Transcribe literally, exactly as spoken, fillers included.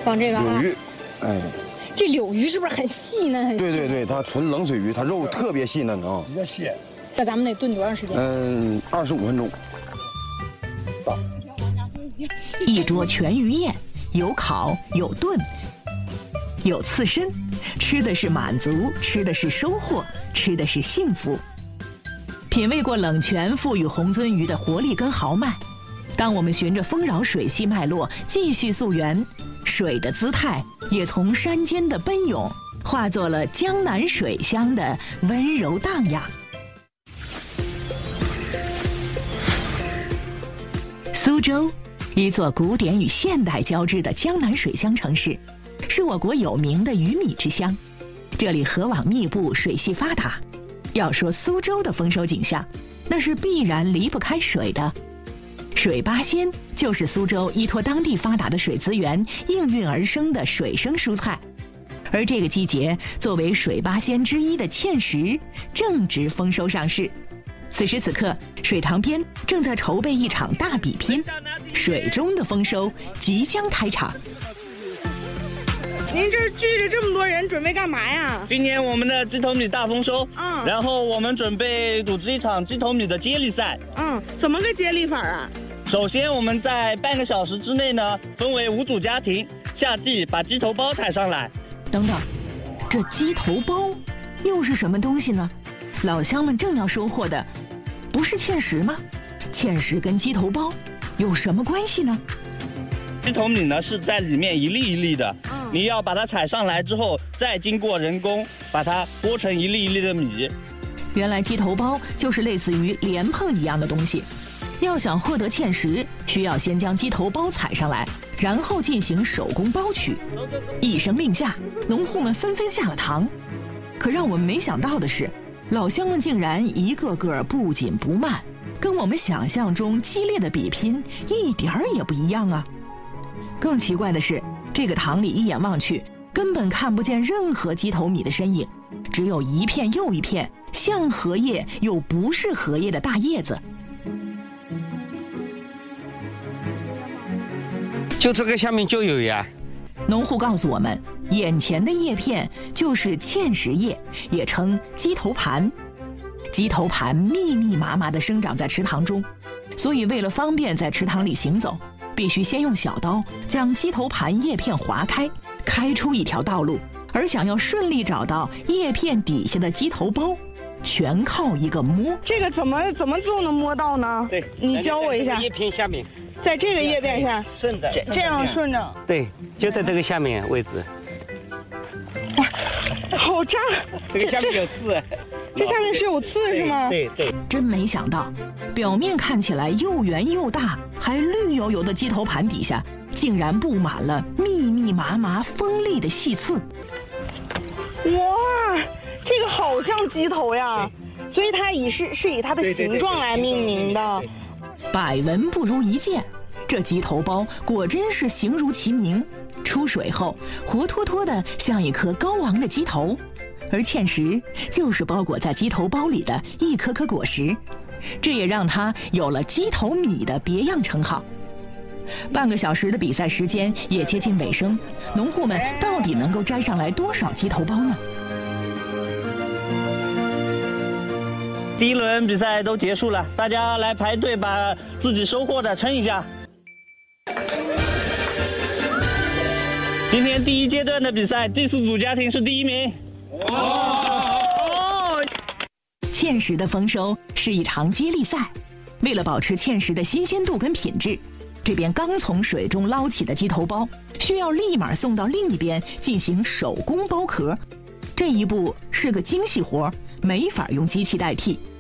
放这个、啊、 柳鱼，哎， 这柳鱼是不是很细嫩？很细对对对，它纯冷水鱼，它肉特别细嫩啊， 比较细。 那咱们得炖多长时间？ 嗯，二十五分钟。到。 一桌全鱼宴，有烤有炖，有刺身，吃的是满足，吃的是收获，吃的是幸福。品味过冷泉赋予红鳟鱼的活力跟豪迈，当我们循着丰饶水系脉络继续溯源，水的姿态也从山间的奔涌化作了江南水乡的温柔荡漾。苏州，一座古典与现代交织的江南水乡城市，是我国有名的鱼米之乡。这里河网密布，水系发达。要说苏州的丰收景象，那是必然离不开水的。水八仙就是苏州依托当地发达的水资源应运而生的水生蔬菜，而这个季节作为水八仙之一的芡实正值丰收上市。此时此刻，水塘边正在筹备一场大比拼，水中的丰收即将开场。 您这聚着这么多人，准备干嘛呀？ 今年我们的鸡头米大丰收，嗯，然后我们准备组织一场鸡头米的接力赛。 嗯，怎么个接力法啊？ 首先，我们在半个小时之内呢，分为五组家庭下地把鸡头包采上来。 等等，这鸡头包又是什么东西呢？老乡们正要收获的，不是芡实吗？芡实跟鸡头包有什么关系呢？ 鸡头米呢是在里面一粒一粒的，嗯，你要把它采上来之后，再经过人工把它剥成一粒一粒的米。 原来鸡头包就是类似于莲蓬一样的东西。要想获得芡实，需要先将鸡头包采上来，然后进行手工包取。一声令下，农户们纷纷下了塘。可让我们没想到的是，老乡们竟然一个个不紧不慢，跟我们想象中激烈的比拼一点儿也不一样啊！更奇怪的是，这个塘里一眼望去，根本看不见任何鸡头米的身影，只有一片又一片像荷叶又不是荷叶的大叶子。 就这个下面就有呀。 农户告诉我们，眼前的叶片就是芡实叶，也称鸡头盘。鸡头盘密密麻麻地生长在池塘中，所以为了方便在池塘里行走，必须先用小刀将鸡头盘叶片划开，开出一条道路。而想要顺利找到叶片底下的鸡头包，全靠一个摸。 这个怎么怎么就能摸到呢？ 对， 你教我一下。 叶片下面， 在这个叶片下， 顺着， 这这样顺着。 对，就在这个下面位置。 哇，好扎！ 这个下面有刺。 这下面是有刺是吗？ 对 对, 对。 真没想到，表面看起来又圆又大，还绿油油的鸡头盘底下，竟然布满了密密麻麻锋利的细刺。 哇，这个好像鸡头呀，所以它以是是以它的形状来命名的。 百闻不如一见，这鸡头包果真是形如其名，出水后活脱脱的像一颗高昂的鸡头。而芡实就是包裹在鸡头包里的一颗颗果实，这也让它有了鸡头米的别样称号。半个小时的比赛时间也接近尾声，农户们到底能够摘上来多少鸡头包呢？ 第一轮比赛都结束了，大家来排队把自己收获的称一下。今天第一阶段的比赛，第四组家庭是第一名。 哦， 芡实的丰收是一场接力赛，为了保持芡实的新鲜度跟品质，这边刚从水中捞起的鸡头包需要立马送到另一边进行手工剥壳，这一步是个精细活，没法用机器代替。